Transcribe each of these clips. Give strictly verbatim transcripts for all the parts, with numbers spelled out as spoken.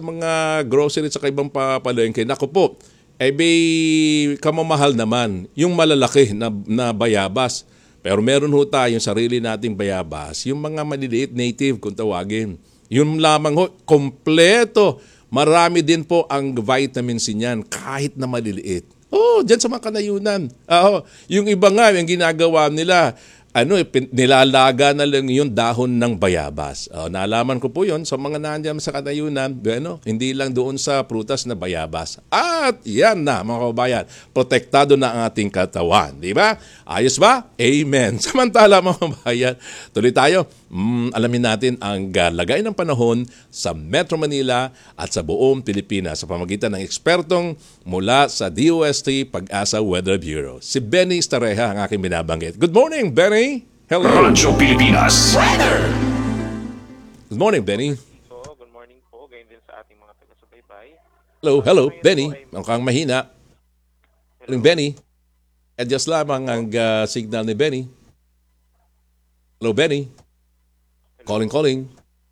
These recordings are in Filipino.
mga grocery at sa ibang papalengke, naku po, eh may kamamahal naman yung malalaki na, na bayabas. Pero meron ho tayong sarili nating bayabas, yung mga maliliit native kung tawagin. Yung lamang ho, kompleto. Marami din po ang vitamin C niyan kahit na maliliit. Oh, diyan sa mga kanayunan. Ah, oh, yung iba nga, yung ginagawa nila, ano, nilalaga na lang yung dahon ng bayabas. Oh, nalaman ko po yon sa mga nandiyan sa kanayunan, ano, hindi lang doon sa prutas na bayabas. At yan na, mga kababayan, protektado na ang ating katawan. Di ba? Ayos ba? Amen. Samantala, mga kababayan, tuloy tayo. Mm, alamin natin ang uh, lagay ng panahon sa Metro Manila at sa buong Pilipinas sa pamagitan ng ekspertong mula sa D O S T Pag-asa Weather Bureau. Si Benny Stareja ang aking binabanggit. Good morning, Benny! Hello! Radyo Pilipinas Weather! Good morning, Benny. So, good morning po. Gayon din sa ating mga taga-subaybay. Hello, hello, Benny. Mukhang mahina. Hello, Benny. Adjust lamang ang uh, signal ni Benny. Hello, Benny. Calling, calling.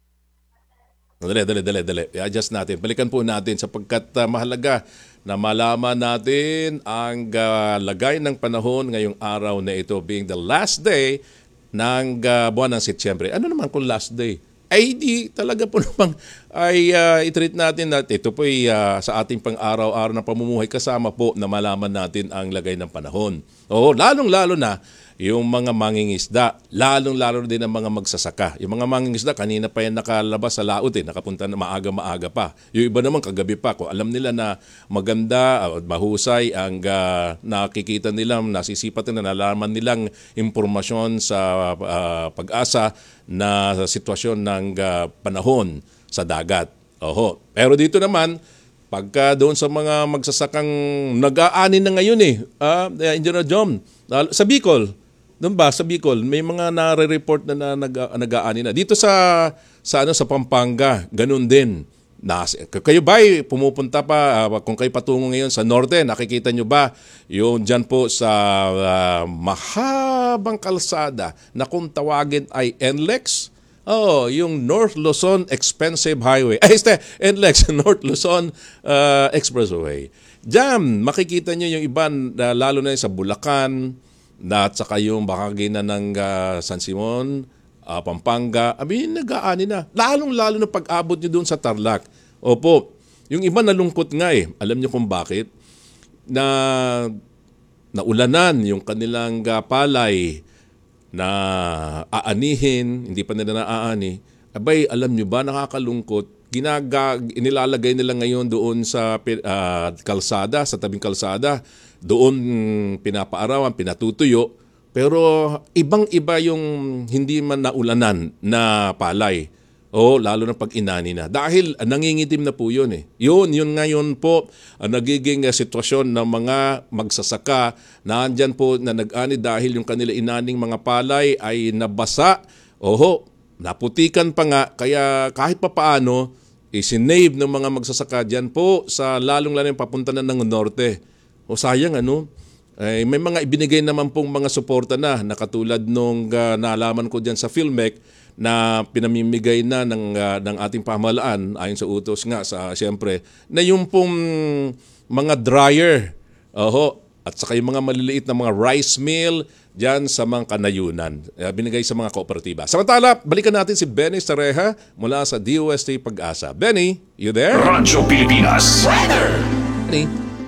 Dali, dali, dali, dali. I-adjust natin. Balikan po natin sapagkat uh, mahalaga na malaman natin ang uh, lagay ng panahon ngayong araw na ito being the last day ng uh, buwan ng Setyembre. Ano naman kung last day? Ay di talaga po naman ay uh, i-treat natin na ito po ay uh, sa ating pang-araw-araw na pamumuhay kasama po na malaman natin ang lagay ng panahon. Oo, lalong-lalo na yung mga mangingisda, lalong-lalo din ang mga magsasaka. Yung mga mangingisda, kanina pa yan nakalabas sa laot eh, nakapunta na maaga-maaga pa. Yung iba naman kagabi pa, kung alam nila na maganda, mahusay ang uh, nakikita nila, nasisipat na nalaman nilang impormasyon sa uh, pag-asa na sitwasyon ng uh, panahon sa dagat. Oho. Pero dito naman, pagka doon sa mga magsasakang nag-aani na ngayon eh, uh, Engineer John, sa Bicol, doon ba sa Bicol, may mga nare-report na, na nag, nag-aani na. Dito sa sa ano sa Pampanga, ganun din. Na, kayo ba ay pumupunta pa, uh, kung kayo patungo ngayon sa norte, nakikita nyo ba yung dyan po sa uh, mahabang kalsada na kung tawagin ay N L E X? Oh, yung North Luzon Expensive Highway. Ay, este, N L E X, North Luzon uh, Expressway. Diyan, makikita nyo yung iba, uh, lalo na sa Bulacan, na at saka yung bahagi na ng uh, San Simon, uh, Pampanga, abi nag-aani na. Lalong-lalo na pag-abot nyo doon sa Tarlac. Opo, yung iba nalungkot nga eh. Alam nyo kung bakit? Na naulanan yung kanilang uh, palay na aanihin, hindi pa nila naaani. Abay, alam nyo ba, nakakalungkot. Ginaga, inilalagay nila ngayon doon sa uh, kalsada, sa tabing kalsada. Doon pinapaarawan, pinatutuyo. Pero ibang-iba yung hindi man naulanan na palay. O lalo na pag inani na. Dahil uh, nangingitim na po yun eh. Yun, yun ngayon po uh, nagiging uh, sitwasyon ng mga magsasaka na andyan po na nag-ani dahil yung kanila inaning mga palay ay nabasa. Oho, naputikan pa nga. Kaya kahit pa paano, isinave ng mga magsasaka dyan po sa lalong-lalo yung papunta na ng norte. O sayang ano, eh, may mga ibinigay naman pong mga suporta na, na katulad nung uh, nalaman ko dyan sa Filmec na pinamimigay na ng, uh, ng ating pamahalaan ayon sa utos nga sa siyempre na yung pong mga dryer oho, at saka yung mga maliliit na mga rice mill dyan sa mga kanayunan. Uh, binigay sa mga kooperatiba. Samantala, balikan natin si Benny Stareja mula sa D O S T Pag-asa. Benny, you there? Radyo Pilipinas Weather! Benny?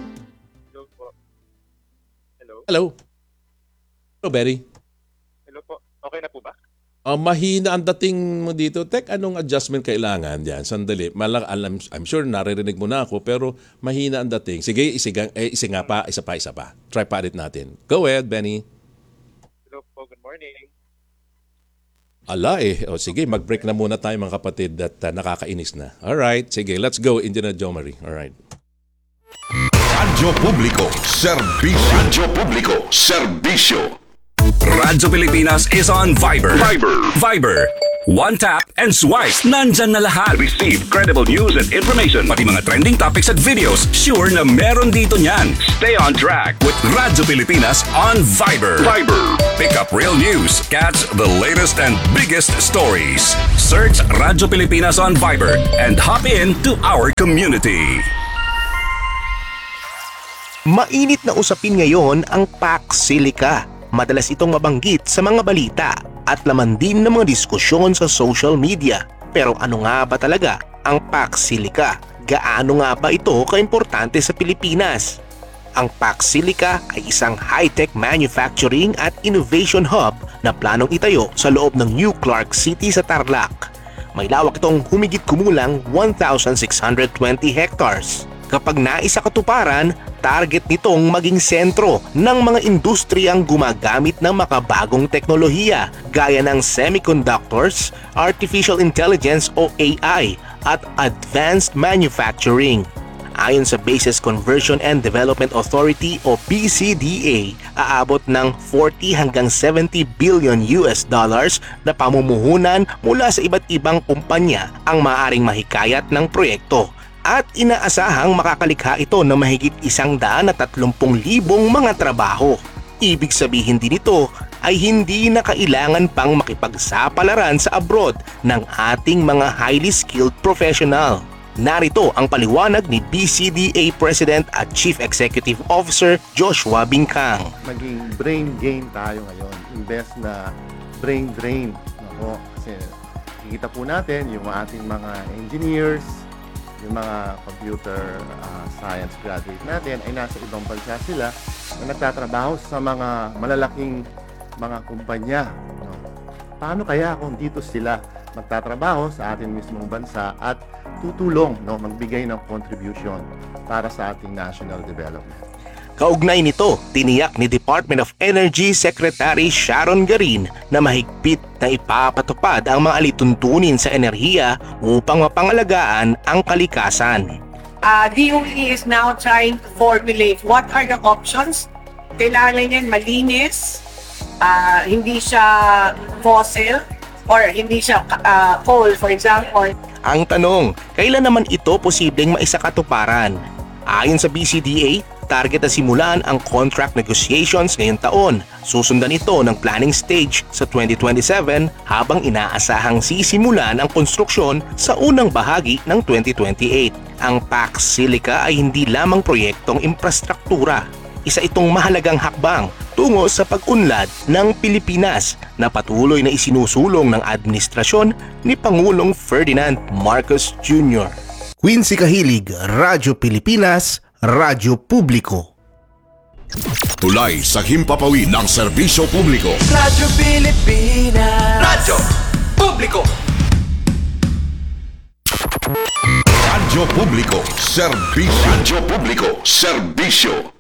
Hello. Hello, Benny. Hello po. Okay na po ba? Uh, mahina ang dating mo dito. Tek, anong adjustment kailangan diyan? Sandali. Malang, alam, I'm sure naririnig mo na ako, pero mahina ang dating. Sige, isigang, eh, isi nga pa, isa pa, isa pa. Try pa ulit natin. Go ahead, Benny. Hello po. Good morning. Ala eh. O, sige, mag-break na muna tayo mga kapatid at uh, nakakainis na. Alright, sige, let's go, Engineer Jomari. Alright. Radyo Publiko, Serbisyo. Radyo Publiko, Serbisyo. Radyo Pilipinas is on Viber. Viber. Viber. One tap and swipe. Nandyan na lahat. Receive credible news and information. Pati mga trending topics at videos. Sure na meron dito niyan. Stay on track with Radyo Pilipinas on Viber. Viber. Pick up real news. Catch the latest and biggest stories. Search Radyo Pilipinas on Viber and hop in to our community. Mainit na usapin ngayon ang Pax Silica. Madalas itong mabanggit sa mga balita at laman din ng mga diskusyon sa social media. Pero ano nga ba talaga ang Pax Silica? Gaano nga ba ito kaimportante sa Pilipinas? Ang Pax Silica ay isang high-tech manufacturing at innovation hub na planong itayo sa loob ng New Clark City sa Tarlac. May lawak itong humigit kumulang one thousand six hundred twenty hectares. Kapag naisa katuparan, target nitong maging sentro ng mga industriyang gumagamit ng makabagong teknolohiya gaya ng semiconductors, artificial intelligence o A I at advanced manufacturing. Ayon sa Bases Conversion and Development Authority o B C D A, aabot ng forty hanggang seventy billion U S dollars na pamumuhunan mula sa iba't ibang kumpanya ang maaaring mahikayat ng proyekto. At inaasahang makakalikha ito ng mahigit isang daan at tatlumpung libong mga trabaho. Ibig sabihin din ito ay hindi na kailangan pang makipagsapalaran sa abroad ng ating mga highly skilled professional. Narito ang paliwanag ni B C D A President at Chief Executive Officer Joshua Bincang. Maging brain gain tayo ngayon, imbes na brain drain. Ako, kasi kikita po natin yung ating mga engineers, yung mga computer uh, science graduate natin ay nasa ibang bansa sila na nagtatrabaho sa mga malalaking mga kumpanya. No? Paano kaya kung dito sila magtatrabaho sa ating mismong bansa at tutulong, no, magbigay ng contribution para sa ating national development? Kaugnay nito, tiniyak ni Department of Energy Secretary Sharon Garin na mahigpit na ipapatupad ang mga alituntunin sa enerhiya upang mapangalagaan ang kalikasan. Uh, D O E is now trying to formulate what are the options. Kailangan yan malinis, uh, hindi siya fossil, or hindi siya uh, coal, for example. Ang tanong, kailan naman ito posibleng maisakatuparan? Ayon sa B C D A, target na simulan ang contract negotiations ngayong taon. Susundan ito ng planning stage sa twenty twenty-seven habang inaasahang sisimulan ang konstruksyon sa unang bahagi ng twenty twenty-eight. Ang Pax Silica ay hindi lamang proyektong infrastruktura. Isa itong mahalagang hakbang tungo sa pag-unlad ng Pilipinas na patuloy na isinusulong ng administrasyon ni Pangulong Ferdinand Marcos Junior Quincy Kahilig, Radyo Pilipinas, Radyo Publiko. Tulay sa himpapawid ng serbisyo publiko. Radyo Pilipinas. Radyo Publiko. Radyo Publiko, serbisyo. Radyo Publiko, serbisyo.